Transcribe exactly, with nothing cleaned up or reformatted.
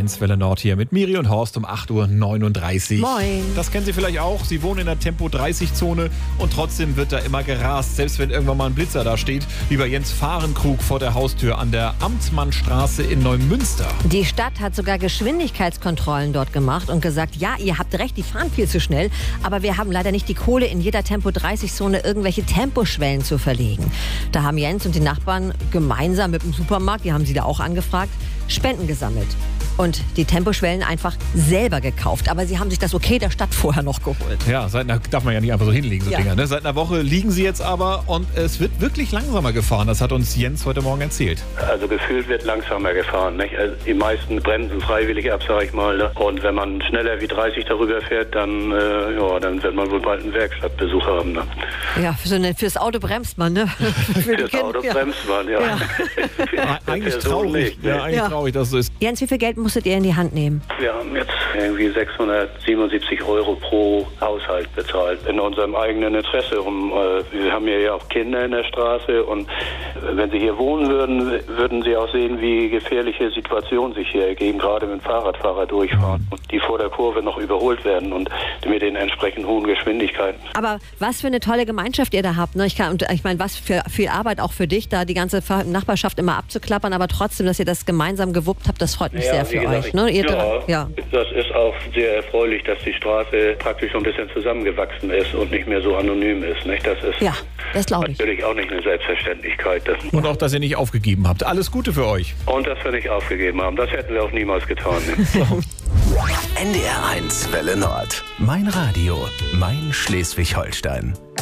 eins Welle Nord hier mit Miri und Horst um acht Uhr neununddreißig. Moin. Das kennen Sie vielleicht auch. Sie wohnen in der Tempo dreißig Zone und trotzdem wird da immer gerast. Selbst wenn irgendwann mal ein Blitzer da steht, wie bei Jens Fahrenkrug vor der Haustür an der Amtmannstraße in Neumünster. Die Stadt hat sogar Geschwindigkeitskontrollen dort gemacht und gesagt, ja, ihr habt recht, die fahren viel zu schnell, aber wir haben leider nicht die Kohle, in jeder Tempo dreißig Zone irgendwelche Temposchwellen zu verlegen. Da haben Jens und die Nachbarn gemeinsam mit dem Supermarkt, die haben sie da auch angefragt, Spenden gesammelt und die Temposchwellen einfach selber gekauft. Aber sie haben sich das Okay der Stadt vorher noch geholt. Ja, seit einer, darf man ja nicht einfach so hinlegen, so Ja. Dinger. Ne? Seit einer Woche liegen sie jetzt aber und es wird wirklich langsamer gefahren. Das hat uns Jens heute Morgen erzählt. Also gefühlt wird langsamer gefahren. Nicht? Also die meisten bremsen freiwillig ab, sag ich mal. Ne? Und wenn man schneller wie dreißig darüber fährt, dann, äh, ja, dann wird man wohl bald einen Werkstattbesuch haben. Ne? Ja, für so eine, fürs Auto bremst man, ne? Für die Fürs Kinder, Auto ja. bremst man, ja. Ja. Für Eigentlich Person traurig. nicht, ne? Ja, eigentlich Ja. traurig, dass es so ist. Jens, wie viel Geld musstet ihr in die Hand nehmen? Wir haben jetzt irgendwie sechshundertsiebenundsiebzig Euro pro Haushalt bezahlt. In unserem eigenen Interesse. Um, äh, wir haben ja auch Kinder in der Straße und wenn sie hier wohnen würden, würden sie auch sehen, wie gefährliche Situationen sich hier ergeben, gerade wenn Fahrradfahrer durchfahren und die vor der Kurve noch überholt werden und mit den entsprechend hohen Geschwindigkeiten. Aber was für eine tolle Gemeinschaft ihr da habt. Ne? Ich, kann, und ich meine, was für viel Arbeit auch für dich, da die ganze Nachbarschaft immer abzuklappern, aber trotzdem, dass ihr das gemeinsam gewuppt habt, das freut mich Ja, sehr für wie gesagt, euch. Ne? Ihr ja, ja. Das ist auch sehr erfreulich, dass die Straße praktisch so ein bisschen zusammengewachsen ist und nicht mehr so anonym ist. Nicht? Das ist Ja, das glaube ich. natürlich auch nicht eine Selbstverständlichkeit. Das Und auch, dass ihr nicht aufgegeben habt. Alles Gute für euch. und dass wir nicht aufgegeben haben. Das hätten wir auch niemals getan. Ne? N D R eins Welle Nord. Mein Radio, mein Schleswig-Holstein.